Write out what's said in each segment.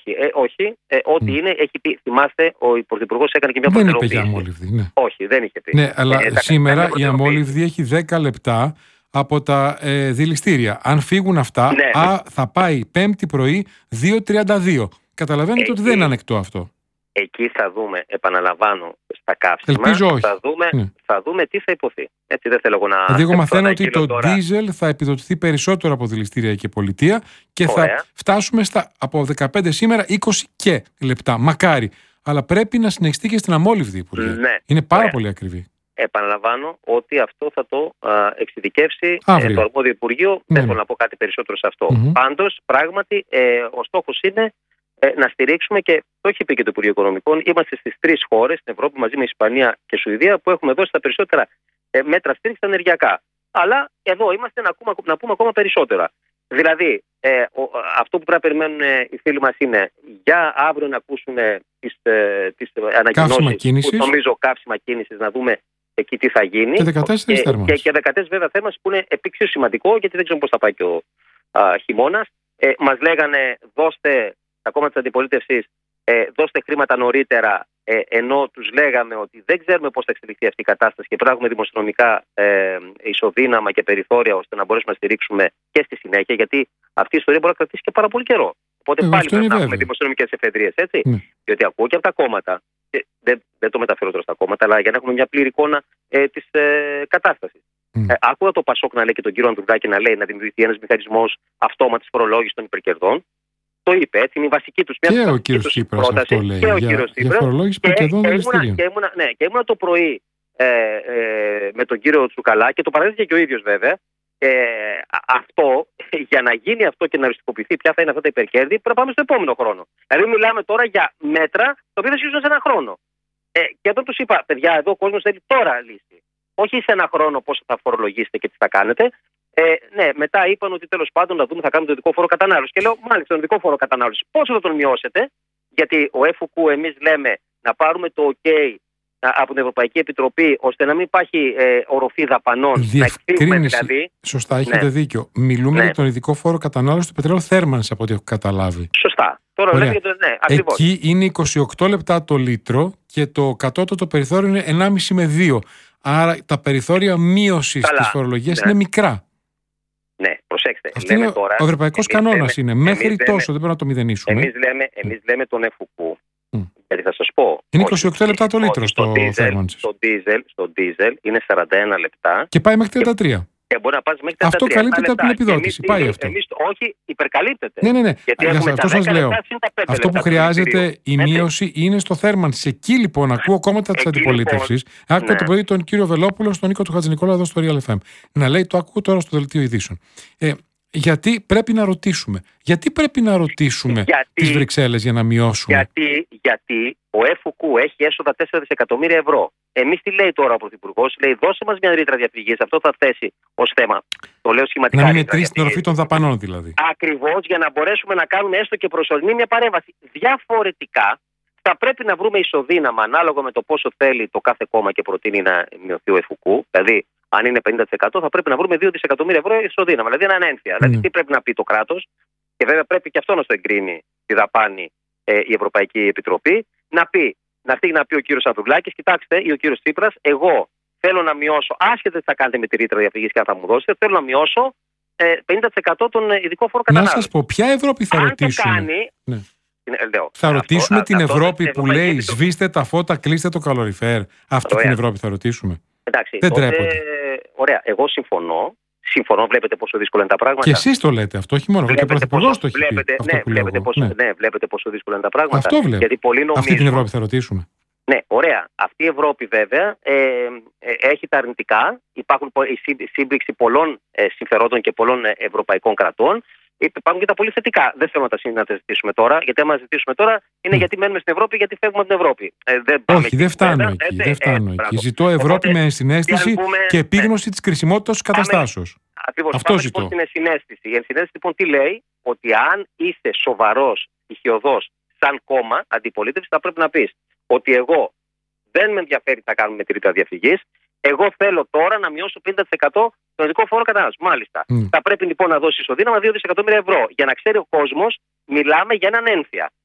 Όχι. Ό,τι είναι, έχει πει. Θυμάστε, ο Πρωθυπουργός έκανε και μια προτεραιοποίηση. Δεν είπε για αμόλυβδη, ναι. Όχι, δεν είχε πει. Ναι, αλλά σήμερα η αμόλυβδη έχει 10 λεπτά από τα δηληστήρια. Αν φύγουν αυτά, Ναι. θα πάει Πέμπτη πρωί 2:32. Καταλαβαίνετε ότι δεν είναι ανεκτό αυτό. Εκεί θα δούμε, επαναλαμβάνω, στα καύσιμα. Ελπίζω όχι. Θα δούμε τι θα υποθεί. Έτσι δεν θέλω εγώ να. Δηλαδή, εγώ μαθαίνω ότι το ντίζελ θα επιδοτηθεί περισσότερο από δηληστήρια και πολιτεία και θα φτάσουμε από 15 σήμερα 20 και λεπτά. Μακάρι. Αλλά πρέπει να συνεχιστεί και στην αμόλυβδη, Υπουργέ. Ναι. Είναι πάρα πολύ ακριβή. Επαναλαμβάνω ότι αυτό θα το εξειδικεύσει το αρμόδιο Υπουργείο. Δεν θέλω να πω κάτι περισσότερο σε αυτό. Πάντως, πράγματι, ο στόχος είναι να στηρίξουμε, και το έχει πει και το Υπουργείο Οικονομικών, είμαστε στις 3 χώρες στην Ευρώπη μαζί με Ισπανία και Σουηδία που έχουμε δώσει τα περισσότερα μέτρα στήριξη στα ενεργειακά. Αλλά εδώ είμαστε να πούμε ακόμα περισσότερα. Δηλαδή, αυτό που πρέπει να περιμένουν οι φίλοι μας είναι για αύριο να ακούσουμε τις ανακοινώσεις που νομίζω καύσιμα κίνησης, να δούμε εκεί τι θα γίνει. Και 14 και 14 βέβαια θέρμανση που είναι επίξιο σημαντικό, γιατί δεν ξέρουμε πώς θα πάει και ο χειμώνας. Μας λέγανε δώστε τα κόμματα της αντιπολίτευσης, δώστε χρήματα νωρίτερα, ενώ τους λέγαμε ότι δεν ξέρουμε πώς θα εξελιχθεί αυτή η κατάσταση και πρέπει να έχουμε δημοσιονομικά ισοδύναμα και περιθώρια ώστε να μπορέσουμε να στηρίξουμε και στη συνέχεια, γιατί αυτή η ιστορία μπορεί να κρατήσει και πάρα πολύ καιρό. Οπότε πάλι πρέπει να έχουμε δημοσιονομικές εφεδρίες, έτσι. Διότι ακούω και από τα κόμματα, και δεν το μεταφέρω τώρα στα κόμματα, αλλά για να έχουμε μια πλήρη εικόνα της κατάστασης. Άκουγα το Πασόκ να λέει και τον κύριο Ανδρουλάκη να λέει να δημιουργηθεί ένας μηχανισμός αυτόματης φορολόγησης των υπερκερδών. Το είπε, έτσι, είναι η βασική τους και ο κύριος Τσίπρας αυτό λέει, για φορολόγηση υπερκερδών δηληστηρίων. Και ήμουνα το πρωί με τον κύριο Τσουκαλά και το παραδέχτηκε και ο ίδιος βέβαια. Αυτό, για να γίνει αυτό και να οριστικοποιηθεί ποια θα είναι αυτά τα υπερκέρδη, πρέπει να πάμε στο επόμενο χρόνο. Δηλαδή, μιλάμε τώρα για μέτρα τα οποία θα ισχύσουν σε ένα χρόνο. Και όταν τους είπα, παιδιά, εδώ ο κόσμος θέλει τώρα λύση. Όχι σε ένα χρόνο πώς θα φορολογήσετε και τι θα κάνετε. Ναι, μετά είπαν ότι τέλος πάντων να δούμε, θα κάνουμε τον ειδικό φόρο κατανάλωση. Και λέω, μάλιστα, τον ειδικό φόρο κατανάλωση. Πόσο θα τον μειώσετε, γιατί ο ΕΦΟΚΟΥ εμείς λέμε να πάρουμε το OK από την Ευρωπαϊκή Επιτροπή, ώστε να μην υπάρχει οροφή δαπανών. Διευκρίνηση. Δηλαδή. Σωστά, έχετε δίκιο. Μιλούμε για τον ειδικό φόρο κατανάλωση του πετρέλαιου θέρμανσης, από ό,τι έχω καταλάβει. Σωστά. Τώρα λέμε για το. Ναι, ακριβώς. Εκεί είναι 28 λεπτά το λίτρο και το κατώτατο περιθώριο είναι 1,5 με 2. Άρα τα περιθώρια μείωσης της φορολογίας είναι μικρά. Ναι, προσέξτε. Αυτή είναι τώρα, ο ευρωπαϊκός κανόνας είναι. Μέχρι τόσο δεν πρέπει να το μηδενίσουμε. Εμείς λέμε τον ΕΦΟΚΟΥ. Γιατί θα σας πω. Είναι 28 λεπτά το λίτρο στο θέρμανσης. Στο ντίζελ είναι 41 λεπτά. Και πάει μέχρι 33. Και μπορεί να πάει μέχρι 33. Αυτό καλύπτεται από την επιδότηση. Πάει αυτό. Όχι, υπερκαλύπτεται. Ναι. Γιατί αυτό σας λέω. Αυτό που χρειάζεται η μείωση είναι στο θέρμανση. Εκεί λοιπόν ακούω κόμματα της αντιπολίτευσης. Άκουγα το πρωί τον κύριο Βελόπουλο, στον Νίκο του Χατζηνικόλα εδώ στο Real FM. Να λέει, το ακούω τώρα στο δελτίο ειδήσεων. Γιατί πρέπει να ρωτήσουμε. Γιατί πρέπει να ρωτήσουμε τις Βρυξέλλες για να μειώσουμε. Γιατί ο ΕΦΟΚΟΥ έχει έσοδα 4 δισεκατομμύρια ευρώ. Εμείς τι λέει τώρα ο Πρωθυπουργός, λέει δώσε μας μια ρήτρα διαφυγής. Αυτό θα θέσει ως θέμα. Το λέω σχηματικά. Να μην μετρήσει την οροφή των δαπανών δηλαδή. Ακριβώς, για να μπορέσουμε να κάνουμε έστω και προσωρινή μια παρέμβαση. Διαφορετικά θα πρέπει να βρούμε ισοδύναμα ανάλογα με το πόσο θέλει το κάθε κόμμα και προτείνει να μειωθεί ο ΕΦΟΚΟΥ. Δηλαδή, αν είναι 50% θα πρέπει να βρούμε 2 δισεκατομμύρια ευρώ ισοδύναμα. Δηλαδή, έναν ένθια. Δηλαδή, τι πρέπει να πει το κράτος, και βέβαια πρέπει και αυτό να στο εγκρίνει τη δαπάνη η Ευρωπαϊκή Επιτροπή, να φύγει να πει ο κύριος Ανδρουλάκης, κοιτάξτε, ή ο κύριος Τσίπρας, εγώ θέλω να μειώσω, άσχετα τι θα κάνετε με τη ρήτρα διαφυγής και αν θα μου δώσετε, θέλω να μειώσω 50% τον ειδικό φόρο κατανάλωση. Να σας πω, ποια Ευρώπη θα ρωτήσουμε. Θα ρωτήσουμε την Ευρώπη που λέει σβήστε τα φώτα, κλείστε το καλοριφέρ. Αυτή την Ευρώπη θα ρωτήσουμε. Εντάξει, δεν τρέπονται. Ωραία, εγώ συμφωνώ. Βλέπετε πόσο δύσκολα είναι τα πράγματα. Και εσείς το λέτε αυτό, όχι μόνο. Και ο Πρωθυπουργός το έχει πει. Βλέπετε πόσο δύσκολα είναι τα πράγματα. Αυτό βλέπω. Γιατί πολλοί νομίζουν... Αυτή την Ευρώπη θα ρωτήσουμε. Ναι, ωραία. Αυτή η Ευρώπη βέβαια έχει τα αρνητικά. Υπάρχουν η σύμπηξη πολλών συμφερόντων και πολλών ευρωπαϊκών κρατών. Υπάρχουν και τα πολύ θετικά. Δεν θέλω να τα ζητήσουμε τώρα. Γιατί άμα ζητήσουμε τώρα είναι γιατί μένουμε στην Ευρώπη, γιατί φεύγουμε από την Ευρώπη. Όχι, δεν φτάνω εκεί. Ζητώ Ευρώπη με ενσυναίσθηση και επίγνωση της κρισιμότητας της καταστάσεως. Ακριβώς. Αυτό ζητώ. Λοιπόν, την ενσυναίσθηση. Η ενσυναίσθηση λοιπόν τι λέει, ότι αν είσαι σοβαρός, ηχιωδός, σαν κόμμα αντιπολίτευση, θα πρέπει να πεις ότι εγώ δεν με ενδιαφέρει τι θα κάνουμε με τη ρήτρα διαφυγής. Εγώ θέλω τώρα να μειώσω 50% τον ειδικό φόρο κατανάλωσης. Μάλιστα. Θα πρέπει λοιπόν να δώσει ισοδύναμα 2 δισεκατομμύρια ευρώ. Για να ξέρει ο κόσμος, μιλάμε για έναν ένθια.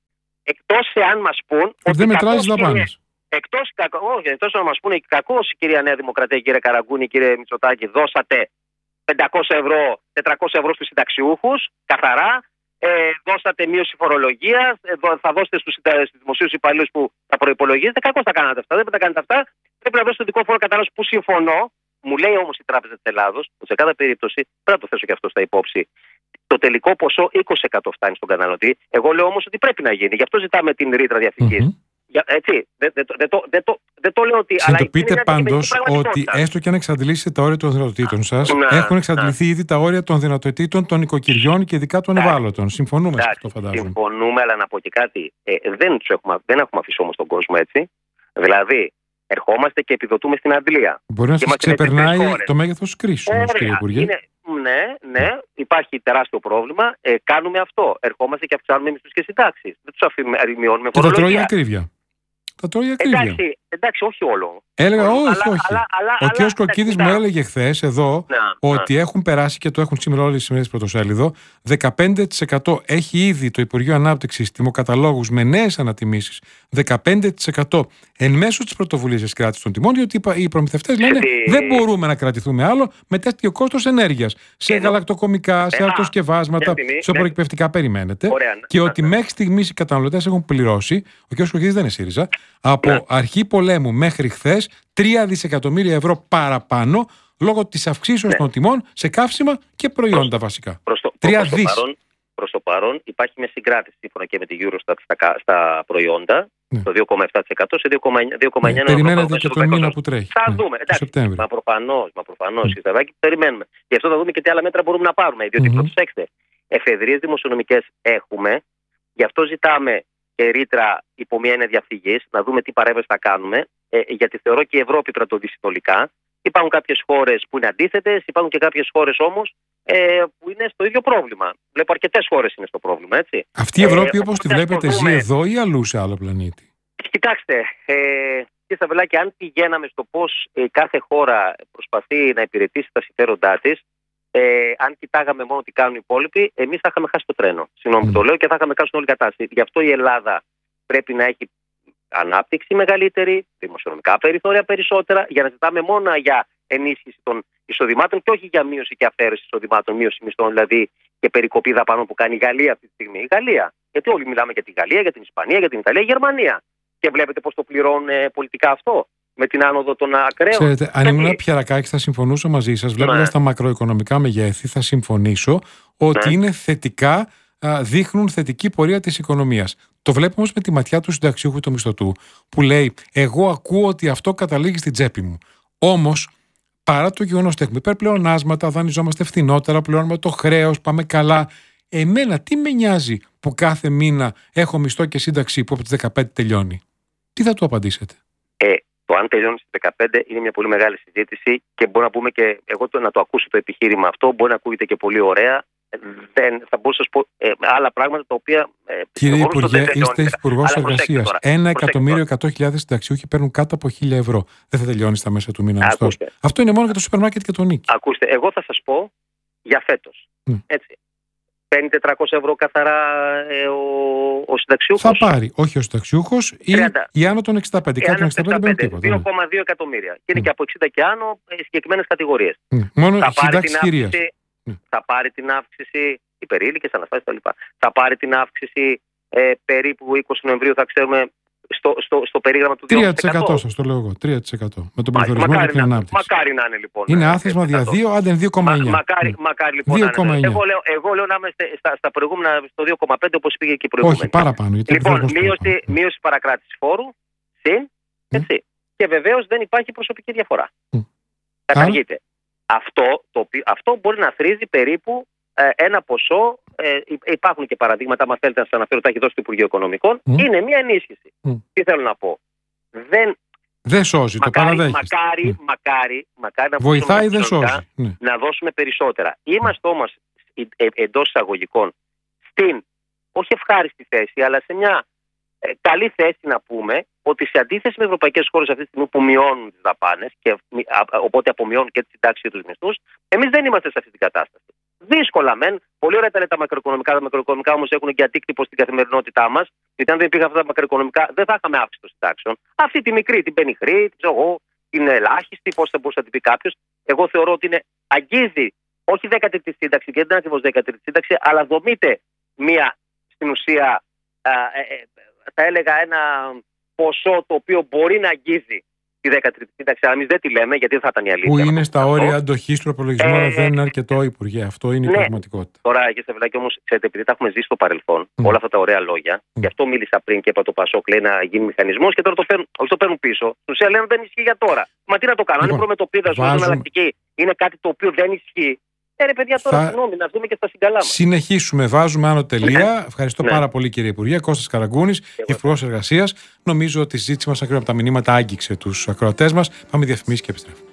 Εκτός εάν μας πούν. Δεν μετράει τις δαπάνες. Εκτός να μας πούνε κακώς, κυρία Νέα Δημοκρατία, κύριε Καραγκούνη, κύριε Μητσοτάκη, δώσατε 500 ευρώ, 400 ευρώ στους συνταξιούχους, καθαρά. Δώσατε μείωση φορολογίας, θα δώσετε στους δημοσίους υπαλλήλους που θα προϋπολογίζετε. Κακώς τα κάνατε αυτά. Δεν τα κάνετε αυτά. Πρέπει να δώσετε ειδικό φόρο κατανάλωσης που συμφωνώ. Μου λέει όμως η Τράπεζα της Ελλάδος, ότι σε κάθε περίπτωση πρέπει να το θέσω και αυτό στα υπόψη. Το τελικό ποσό 20% φτάνει στον καταναλωτή. Εγώ λέω όμως ότι πρέπει να γίνει. Γι' αυτό ζητάμε την ρήτρα διαφυγής. Έτσι. Δεν το λέω ότι. Συνειδητοποιείτε πάντως ότι έστω και αν εξαντλήσετε τα όρια των δυνατοτήτων σας, έχουν εξαντληθεί ήδη τα όρια των δυνατοτήτων των οικοκυριών και ειδικά των ευάλωτων. Συμφωνούμε σε αυτό, φαντάζομαι. Συμφωνούμε, αλλά να πω και κάτι. Δεν έχουμε αφήσει όμως τον κόσμο έτσι. Δηλαδή, ερχόμαστε και επιδοτούμε στην αντλία. Μπορεί να σας ξεπερνάει το μέγεθος της κρίσης, όμως, κύριε Υπουργέ. Ναι, υπάρχει τεράστιο πρόβλημα. Κάνουμε αυτό. Ερχόμαστε και αυξάνουμε μισθούς και συντάξεις. Δεν τους μειώνουμε φορολογία. Και τα τρώει ακρίβεια. Εντάξει, όχι όλο. Έλεγα όχι. Ο κ. Κοκκίδης μου έλεγε χθες εδώ ότι έχουν περάσει και το έχουν σήμερα όλες οι σημερινές πρωτοσέλιδο. 15% έχει ήδη το Υπουργείο Ανάπτυξης τιμοκαταλόγους με νέες ανατιμήσεις. 15% εν μέσω της πρωτοβουλίας της κράτησης των τιμών, διότι οι προμηθευτές λένε δεν μπορούμε να κρατηθούμε άλλο με τέτοιο κόστος ενέργειας. Σε γαλακτοκομικά, σε αυτοσκευάσματα, σε προεκπαιδευτικά περιμένετε. Και ότι μέχρι στιγμής οι καταναλωτές έχουν πληρώσει, ο κ. Κοκκίδης δεν είναι ΣΥΡΙΖΑ, από αρχή πολέμου μέχρι χθες 3 δισεκατομμύρια ευρώ παραπάνω λόγω της αυξήσεως των τιμών σε καύσιμα και προϊόντα βασικά. Προς το παρόν υπάρχει μια συγκράτηση σύμφωνα και με τη Eurostat στα προϊόντα, το 2,7% σε 2,9%. Περιμένετε και τον μήνα που τρέχει. Θα δούμε. Εντάξει, μα προφανώς, Χρισταδάκη, περιμένουμε. Γι' αυτό θα δούμε και τι άλλα μέτρα μπορούμε να πάρουμε. Διότι προσέξτε, εφεδρείες δημοσιονομικές έχουμε, γι' αυτό ζητάμε ρήτρα υπό μία έννοια διαφυγής, να δούμε τι παρέμβαση θα κάνουμε, γιατί θεωρώ και η Ευρώπη πρέπει να το δει συνολικά. Υπάρχουν κάποιες χώρες που είναι αντίθετες, υπάρχουν και κάποιες χώρες όμως που είναι στο ίδιο πρόβλημα. Βλέπω αρκετές χώρες είναι στο πρόβλημα, έτσι. Αυτή η Ευρώπη όπως τη βλέπετε ζει εδώ ή αλλού σε άλλο πλανήτη? Κοιτάξτε, κύριε Σταυρλάκη, αν πηγαίναμε στο πώς κάθε χώρα προσπαθεί να υπηρετήσει τα συμφέροντά της, αν κοιτάγαμε μόνο τι κάνουν οι υπόλοιποι, εμείς θα είχαμε χάσει το τρένο. Συγγνώμη που το λέω, και θα είχαμε χάσει όλη την κατάσταση. Γι' αυτό η Ελλάδα πρέπει να έχει ανάπτυξη μεγαλύτερη, δημοσιονομικά περιθώρια περισσότερα, για να ζητάμε μόνο για ενίσχυση των εισοδημάτων και όχι για μείωση και αφαίρεση εισοδημάτων, μείωση μισθών δηλαδή και περικοπή δαπανών που κάνει η Γαλλία αυτή τη στιγμή. Η Γαλλία. Γιατί όλοι μιλάμε για τη Γαλλία, για την Ισπανία, για την Ιταλία, Γερμανία. Και βλέπετε πώς το πληρώνουν πολιτικά αυτό. Με την άνοδο των ακραίων. Ξέρετε, αν ήμουν Πιαρακάκης θα συμφωνούσα μαζί σας. Βλέποντας τα μακροοικονομικά μεγέθη, θα συμφωνήσω ότι είναι θετικά, δείχνουν θετική πορεία της οικονομίας. Το βλέπω όμως με τη ματιά του συνταξιούχου του μισθωτού, που λέει: εγώ ακούω ότι αυτό καταλήγει στην τσέπη μου. Όμως, παρά το γεγονός ότι έχουμε υπερπλεονάσματα, δανειζόμαστε φθηνότερα, πληρώνουμε το χρέος, πάμε καλά. Εμένα τι με νοιάζει που κάθε μήνα έχω μισθό και σύνταξη που από τις 15 τελειώνει? Τι θα του απαντήσετε? Το αν τελειώνει στις 15 είναι μια πολύ μεγάλη συζήτηση και μπορώ να πούμε και εγώ να το ακούσω το επιχείρημα αυτό. Μπορεί να ακούγεται και πολύ ωραία. Θα μπορούσα να πω άλλα πράγματα τα οποία. Κύριε Υπουργέ, είστε Υπουργός Εργασίας. 1.100.000 συνταξιούχοι παίρνουν κάτω από 1.000 ευρώ. Δεν θα τελειώνει στα μέσα του μήνα. Αυτό είναι μόνο για το σούπερ μάρκετ και το νίκη. Ακούστε, εγώ θα σας πω για φέτος. Έτσι. Παίρνει 400 ευρώ καθαρά ο συνταξιούχος. Θα πάρει, όχι ο συνταξιούχος ή άνω των 65. Κάτι των 65 παίρνει τίποτα. 2,2 εκατομμύρια. Και είναι και από 60 και άνω συγκεκριμένες κατηγορίες. Μόνο η συντάξη κυρίας. Θα πάρει την αύξηση, υπερήλικες, αναστάσεις κτλ. Θα πάρει την αύξηση περίπου 20 Νοεμβρίου, θα ξέρουμε στο περίγραμμα του 3% σας το λέω εγώ. 3% με τον πληθωρισμό και την ανάπτυξη. Μακάρι να είναι λοιπόν. Είναι άθροισμα δια 2, άντε 2,9. Μακάρι λοιπόν να είναι. Εγώ λέω να είμαστε στα προηγούμενα, στο 2,5 όπως πήγε και η προηγούμενη. Όχι, παραπάνω. Λοιπόν, μείωση παρακράτησης φόρου, συν, έτσι. Και βεβαίως δεν υπάρχει προσωπική διαφορά. Καταργείται. Αυτό μπορεί να θρίζει περίπου ένα ποσό. Υπάρχουν και παραδείγματα, αν θέλετε να σας αναφέρω, τα έχει δώσει το Υπουργείο Οικονομικών. Είναι μια ενίσχυση. Τι θέλω να πω. Δεν σώζει, το παραδέχεστε. Μακάρι να βοηθάει, δεν σώζει. Να δώσουμε περισσότερα. Είμαστε όμως εντός εισαγωγικών στην όχι ευχάριστη θέση, αλλά σε μια καλή θέση να πούμε ότι σε αντίθεση με ευρωπαϊκές χώρες αυτή τη στιγμή που μειώνουν τις δαπάνες και οπότε απομειώνουν και τις συντάξεις και τους μισθούς, εμείς δεν είμαστε σε αυτή την κατάσταση. Δύσκολα μεν. Πολύ ωραία τα λέει τα μακροοικονομικά. Τα μακροοικονομικά όμως έχουν και αντίκτυπο στην καθημερινότητά μας. Γιατί αν δεν υπήρχαν αυτά τα μακροοικονομικά, δεν θα είχαμε αύξηση των συντάξεων. Αυτή τη μικρή, την πενιχρή, την ελάχιστη, πώς θα μπορούσε να την πει κάποιος. Εγώ θεωρώ ότι αγγίζει όχι 13η σύνταξη, και δεν είναι ακριβώς 13η σύνταξη, αλλά δομείται μία στην ουσία, θα έλεγα, ένα ποσό το οποίο μπορεί να αγγίζει τη 13η σύνταξη, αλλά εμείς δεν τη λέμε, γιατί δεν θα ήταν η αλήθεια. Που είναι στα όρια αντοχής του προπολογισμού, αλλά δεν είναι αρκετό, Υπουργέ. Αυτό είναι η πραγματικότητα. Τώρα, κύριε Σταυράκη, όμως, ξέρετε, επειδή τα έχουμε ζήσει στο παρελθόν, όλα αυτά τα ωραία λόγια, γι' αυτό μίλησα πριν και είπα το Πασόκ λέει να γίνει μηχανισμός και τώρα το παίρνουν πίσω. Στην ουσία λένε δεν ισχύει για τώρα. Μα τι να το κάνω, αν είναι προμετωπίδα, εναλλακτική, είναι κάτι το οποίο δεν ισχύει. Ρε παιδιά, τώρα συγγνώμη, να δούμε και στα συγκαλά μας. Συνεχίσουμε, βάζουμε άνω τελεία. Ευχαριστώ πάρα πολύ, κύριε Υπουργέ. Κώστας Καραγκούνης, Υπουργός Εργασίας. Νομίζω ότι η συζήτηση μας, ακριβώς από τα μηνύματα, άγγιξε τους ακροατές μας. Πάμε διαφημίσεις και επιστρέφουμε.